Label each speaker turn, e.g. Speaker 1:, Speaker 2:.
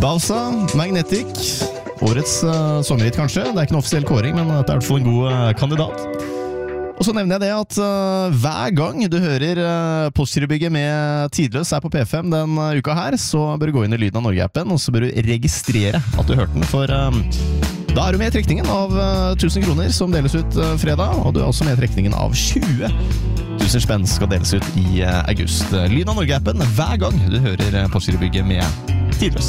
Speaker 1: Bausa, Magnetic. Årets sommerhit kanskje. Det ikke en offisiell kåring, men det i hvert fall en god kandidat. Og så nevner jeg det at hver gang du hører Postgirobygget med Tidløs på P5 den uka her, så bør du gå inn i Lyden av Norge-appen, og så bør du registrere at du hørte den, for da du med i trekningen av 1000 kroner som deles ut fredag, og du også med i trekningen av 20 000 spenn skal deles ut i august. Lyden av Norge-appen hver gang du hører Postgirobygget med Tidløs.